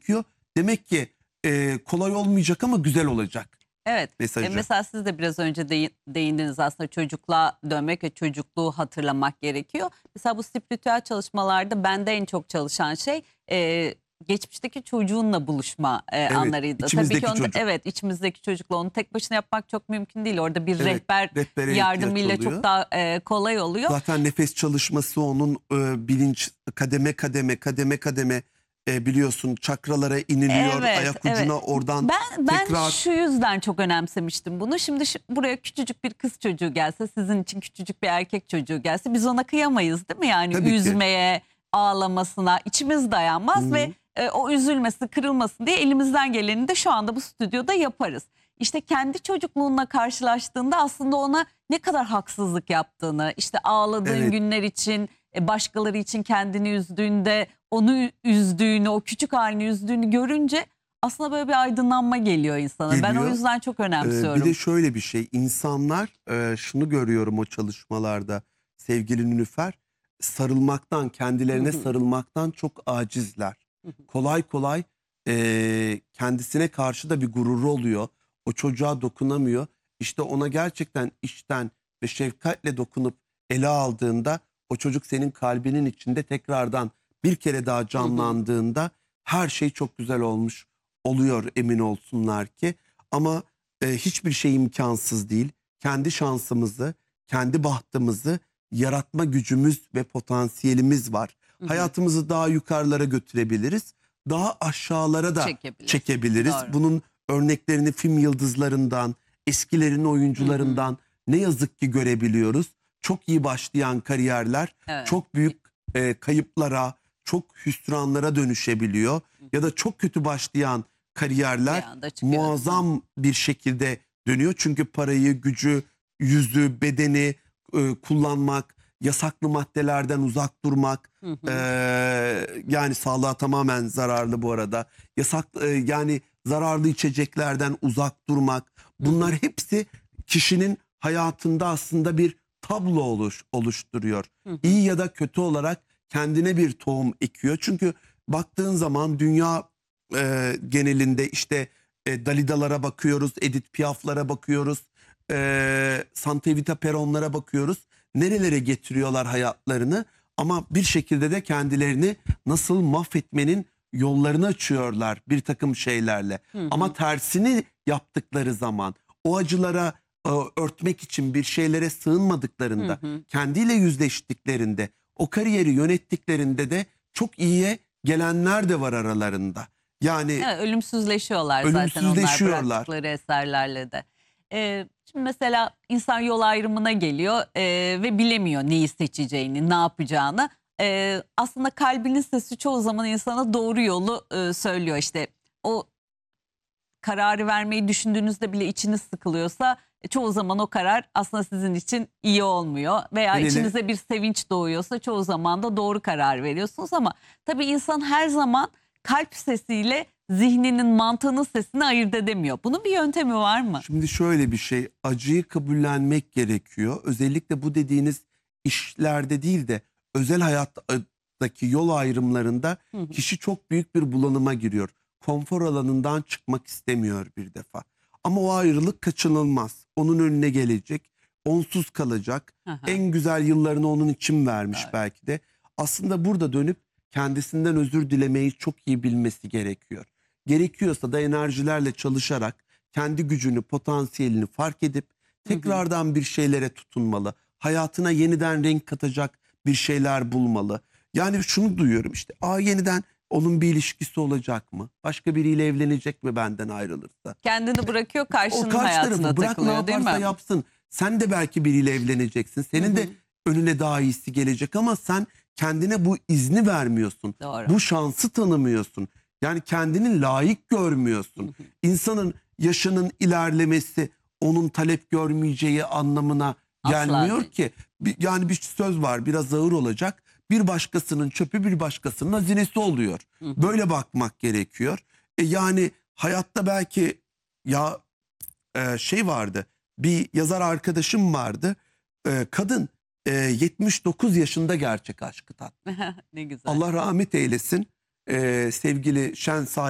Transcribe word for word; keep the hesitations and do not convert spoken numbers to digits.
gerekiyor. Demek ki e, kolay olmayacak ama güzel olacak. Evet. Mesajı. E, mesela siz de biraz önce de, değindiniz aslında, çocukluğa dönmek ve çocukluğu hatırlamak gerekiyor. Mesela bu spiritüel çalışmalarda bende en çok çalışan şey e, geçmişteki çocuğunla buluşma e, Evet, anlarıydı. içimizdeki Tabii ki onu, çocuk. evet, içimizdeki çocukla onu tek başına yapmak çok mümkün değil. Orada bir Evet, rehber rehbere yardımıyla ihtiyaç oluyor. çok daha e, kolay oluyor. Zaten nefes çalışması onun e, bilinç kademe kademe kademe kademe e, biliyorsun çakralara iniliyor, Evet, ayak evet. ucuna oradan Ben ben tekrar. şu yüzden çok önemsemiştim bunu. Şimdi şu- buraya küçücük bir kız çocuğu gelse, sizin için küçücük bir erkek çocuğu gelse, biz ona kıyamayız değil mi? Yani Tabii ki. üzmeye, ağlamasına içimiz dayanmaz Hı-hı. ve e, o üzülmesi, kırılmasın diye elimizden geleni de şu anda bu stüdyoda yaparız. İşte kendi çocukluğunla karşılaştığında aslında ona ne kadar haksızlık yaptığını, işte ağladığın Evet. günler için, e, başkaları için kendini üzdüğünde onu üzdüğünü, o küçük halini üzdüğünü görünce aslında böyle bir aydınlanma geliyor insana. Ben o Geliyor. yüzden çok Ee, önemsiyorum. bir de şöyle bir şey, insanlar e, şunu görüyorum o çalışmalarda sevgili Nilüfer, sarılmaktan, kendilerine Hı hı. sarılmaktan çok acizler. Hı hı. Kolay kolay e, kendisine karşı da bir gururu oluyor. O çocuğa dokunamıyor. İşte ona gerçekten içten ve şefkatle dokunup ele aldığında o çocuk senin kalbinin içinde tekrardan bir kere daha Hı hı. canlandığında her şey çok güzel olmuş oluyor, emin olsunlar ki. Ama e, hiçbir şey imkansız değil. Kendi şansımızı, kendi bahtımızı yaratma gücümüz ve potansiyelimiz var. Hı hı. Hayatımızı daha yukarılara götürebiliriz. Daha aşağılara da Çekebiliriz. çekebiliriz. Doğru. Bunun örneklerini film yıldızlarından, eskilerin oyuncularından Hı hı. ne yazık ki görebiliyoruz. Çok iyi başlayan kariyerler Evet. çok büyük e, kayıplara, çok hüsranlara dönüşebiliyor. Ya da çok kötü başlayan kariyerler Bir anda çıkıyor. muazzam bir şekilde dönüyor. Çünkü parayı, gücü, yüzü, bedeni e, kullanmak, yasaklı maddelerden uzak durmak, Hı hı. e, yani sağlığa tamamen zararlı bu arada. Yasak e, yani zararlı içeceklerden uzak durmak. Bunlar hepsi kişinin hayatında aslında bir tablo oluş, oluşturuyor. Hı hı. İyi ya da kötü olarak kendine bir tohum ekiyor. Çünkü baktığın zaman dünya e, genelinde işte e, Dalida'lara bakıyoruz, Edith Piaf'lara bakıyoruz, e, Santa Evita Peron'lara bakıyoruz. Nerelere getiriyorlar hayatlarını ama bir şekilde de kendilerini nasıl mahvetmenin yollarını açıyorlar bir takım şeylerle. Hı hı. Ama tersini yaptıkları zaman o acılara e, örtmek için bir şeylere sığınmadıklarında, Hı hı. kendiyle yüzleştiklerinde, o kariyeri yönettiklerinde de çok iyiye gelenler de var aralarında. Yani Evet, ölümsüzleşiyorlar zaten onlar ölümsüzleşiyorlar. bıraktıkları eserlerle de. Ee, şimdi mesela insan yol ayrımına geliyor e, ve bilemiyor neyi seçeceğini, ne yapacağını. Ee, aslında kalbinin sesi çoğu zaman insana doğru yolu e, söylüyor. İşte o kararı vermeyi düşündüğünüzde bile içiniz sıkılıyorsa e, çoğu zaman o karar aslında sizin için iyi olmuyor. Veya El ele. içinize bir sevinç doğuyorsa çoğu zaman da doğru karar veriyorsunuz. Ama tabii insan her zaman kalp sesiyle zihninin, mantığının sesini ayırt edemiyor. Bunun bir yöntemi var mı? Şimdi şöyle bir şey, acıyı kabullenmek gerekiyor. Özellikle bu dediğiniz işlerde değil de özel hayattaki yol ayrımlarında Hı hı. kişi çok büyük bir bulanıma giriyor. Konfor alanından çıkmak istemiyor bir defa. Ama o ayrılık kaçınılmaz. Onun önüne gelecek, onsuz kalacak. Aha. En güzel yıllarını onun için vermiş Evet. belki de. Aslında burada dönüp kendisinden özür dilemeyi çok iyi bilmesi gerekiyor. Gerekiyorsa da enerjilerle çalışarak kendi gücünü, potansiyelini fark edip tekrardan bir şeylere tutunmalı. Hayatına yeniden renk katacak bir şeyler bulmalı. Yani şunu duyuyorum işte, aa yeniden onun bir ilişkisi olacak mı? Başka biriyle evlenecek mi benden ayrılırsa? Kendini bırakıyor, O karşının karşı hayatına tarafı bırak, ne takılıyor değil yaparsa mi? yapsın. Sen de belki biriyle evleneceksin. Senin Hı de hı. önüne daha iyisi gelecek ama sen kendine bu izni vermiyorsun. Doğru. Bu şansı tanımıyorsun. Yani kendini layık görmüyorsun. İnsanın yaşının ilerlemesi onun talep görmeyeceği anlamına Asla gelmiyor değil. ki. Bir- Yani bir söz var, biraz ağır olacak. Bir başkasının çöpü bir başkasının hazinesi oluyor. Hı hı. Böyle bakmak gerekiyor. E yani hayatta belki ya e, şey vardı, bir yazar arkadaşım vardı. E, kadın e, yetmiş dokuz yaşında gerçek aşkı tattı. Ne güzel. Allah rahmet eylesin. E, sevgili Şen